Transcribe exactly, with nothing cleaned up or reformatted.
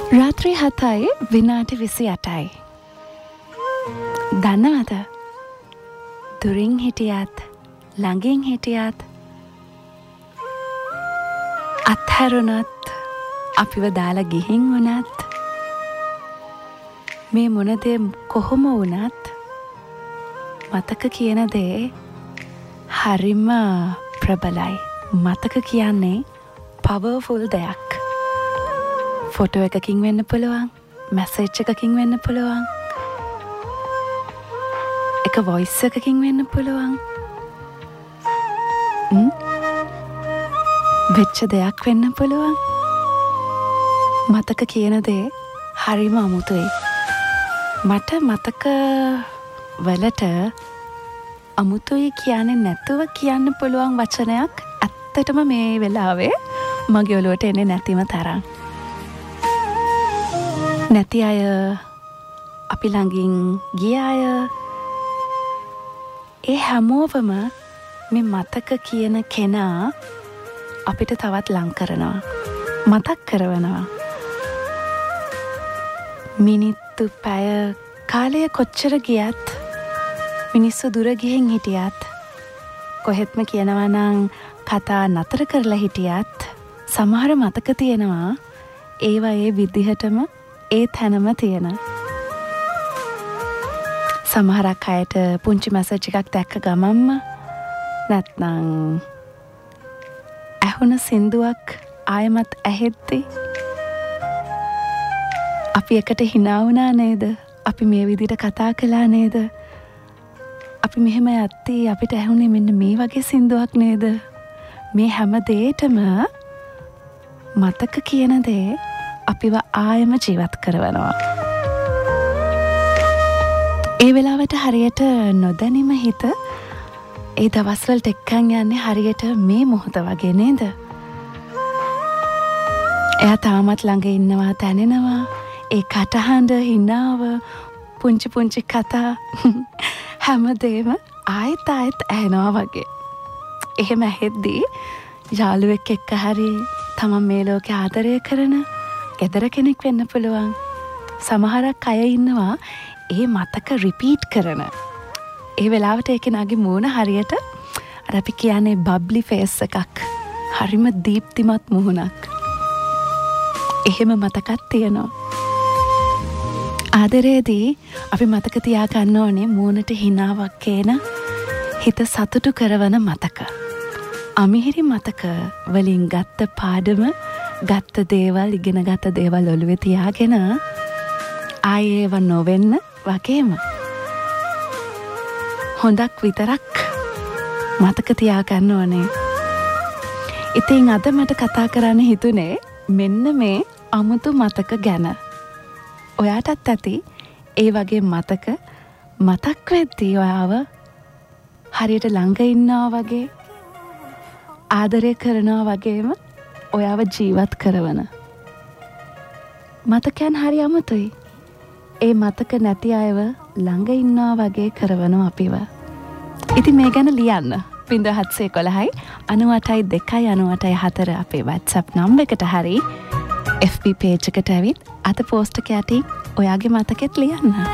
රාත්‍රී හතයි විනාඩි විසි අටයි. දන්නවද? දුරින් හිටියත් ළඟින් හිටියත් අත්හැරුණත් අපිව දාලා ගිහින් වුණත් මේ මොන දේ කොහොම වුණත් මතක කියන දේ හරිම ප්‍රබලයි. මතක කියන්නේ පවර්ෆුල් දෙයක්. ෆොටෝ එකකින් වෙන්න පුළුවන්, මැසේජ් එකකින් වෙන්න පුළුවන්, එක වොයිස් එකකින් වෙන්න පුළුවන්. වෙච්ච දෙයක් වෙන්න පුළුවන්. මතක කියන දේ හරිම අමුතුයි. මට මතක වලට අමුතුයි කියන්නේ නැතුව කියන්න පුළුවන් වචනයක් ඇත්තටම මේ වෙලාවේ මගේ ඔලුවට එන්නේ නැතිම තරම්. නැති අය, අපි ළඟින් ගිය අය, ඒ හැමෝවම මේ මතක කියන කෙනා අපිට තවත් ලං කරනවා, මතක් කරවනවා. මිනිත්තු පැය කාලය කොච්චර ගියත්, මිනිස්සු දුර ගිහින් හිටියත්, කොහෙත්ම කියනවා නම් කතා නතර කරලා හිටියත්, සමහර මතක තියෙනවා ඒවා ඒ විදිහටම ඒ තැනම තියෙන. සමහරක් අයට පුංචි මැසේජ් එකක් දැක්ක ගමන්ම, නැත්නම් ඇහුණ සින්දුවක් ආයමත් ඇහෙද්දි අපි එකට හිනා වුණා නේද? අපි මේ විදිහට කතා කළා නේද? අපි මෙහෙම යද්දී අපිට ඇහුනේ මෙන්න මේ වගේ සින්දුවක් නේද? මේ හැම දෙයකම මතක කියන දේ අපිව ආයම ජීවත් කරවනවා. ඒ වෙලාවට හරියට නොදැනීම හිත ඒ දවස්වලට එක්කන් යන්නේ හරියට මේ මොහොත වගේ නේද? එයා තාමත් ළඟ ඉන්නවා, දැනෙනවා. ඒ කටහඬ, හිනාව, පුංචි පුංචි කතා හැමදේම ආයෙත් ආයෙත් ඇහෙනවා වගේ. එහෙම ඇහෙද්දී යාළුවෙක් එක්ක හරි තමන් මේ ලෝකේ ආදරය කරන ගෙදර කෙනෙක් වෙන්න පුළුවන්. සමහරක් අය ඉන්නවා ඒ මතක රිපීට් කරන. ඒ වෙලාවට ඒ කෙනාගේ මූණ හරියට අර අපි කියන්නේ බබ්ලි ෆේස් එකක්. හරිම දීප්තිමත් මුහුණක්. එහෙම මතකක් තියෙනවා. ආදරයේදී අපි මතක තියාගන්න ඕනේ මූණට හිනාවක් එන, හිත සතුටු කරවන මතක. අමිහිරි මතක වලින් ගත්ත පාඩම, ගත්ත දේවල්, ඉගෙන ගත්ත දේවල් ඔළුවේ තියාගෙන ආයේ ඒව නොවෙන්න වගේම හොඳක් විතරක් මතක තියාගන්න ඕනේ. ඉතින් අද මට කතා කරන්න හිතුනේ මෙන්න මේ අමුතු මතක ගැන. ඔයාටත් ඇති ඒ වගේ මතක මතක් වෙද්දී ඔයාව හරියට ළඟ ඉන්නවා වගේ, ආදරය කරනවා වගේම ඔයාව ජීවත් කරවන මතකයන් හරි අමුතුයි. ඒ මතක නැති අයව ළඟ ඉන්නවා වගේ කරවනවා අපිව. ඉතින් මේ ගැන ලියන්න ශූන්‍ය හත්සිය එකොළහයි අනූඅටයි දෙකයි අනූඅටයි හතර අපේ WhatsApp නම්බර් එකට හරි F B page එකට ඇවිත් අද පෝස්ට් එක යටින් ඔයාගේ මතකෙත් ලියන්න.